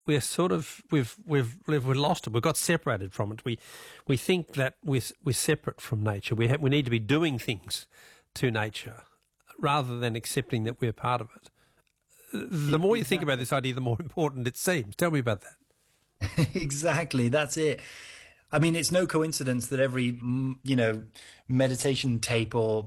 we're sort of we've lost it. We've got separated from it. We think that we're separate from nature. We need to be doing things to nature rather than accepting that we're part of it. The more you think about this idea, the more important it seems. Tell me about that. Exactly, that's it. I mean, it's no coincidence that every, meditation tape or,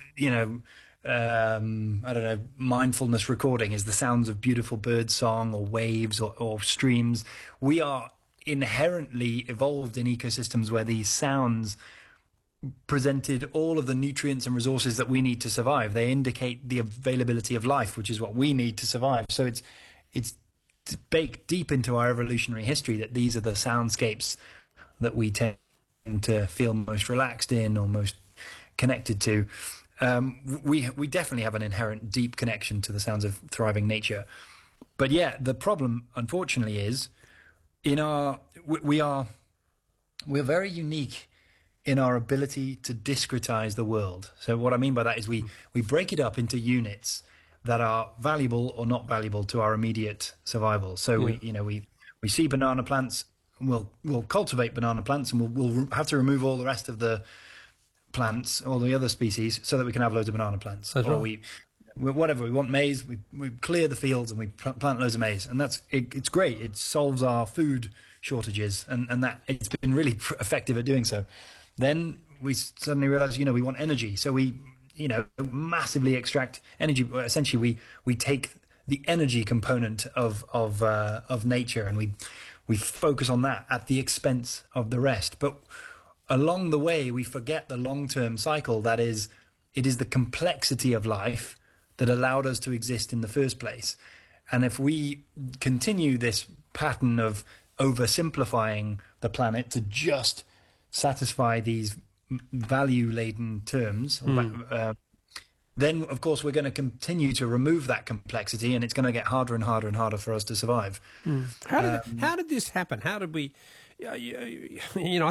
I don't know, mindfulness recording is the sounds of beautiful bird song or waves or streams. We are inherently evolved in ecosystems where these sounds presented all of the nutrients and resources that we need to survive. They indicate the availability of life, which is what we need to survive. So it's baked deep into our evolutionary history that these are the soundscapes that we tend to feel most relaxed in or most connected to. We definitely have an inherent deep connection to the sounds of thriving nature. But yeah, the problem, unfortunately, is we're very unique in our ability to discretize the world. So what I mean by that is we break it up into units that are valuable or not valuable to our immediate survival. So we see banana plants, we'll cultivate banana plants, and we'll have to remove all the rest of the plants, all the other species, so that we can have loads of banana plants. That's or right. we want maize, we clear the fields and we plant loads of maize, and it's great. It solves our food shortages, and that it's been really effective at doing so. Then we suddenly realize, we want energy, so we massively extract energy. Essentially, we take the energy component of nature, and we focus on that at the expense of the rest. But along the way, we forget the long-term cycle. That is, it is the complexity of life that allowed us to exist in the first place. And if we continue this pattern of oversimplifying the planet to just satisfy these value-laden terms, then, of course, we're going to continue to remove that complexity, and it's going to get harder and harder and harder for us to survive. How did this happen? How did we, I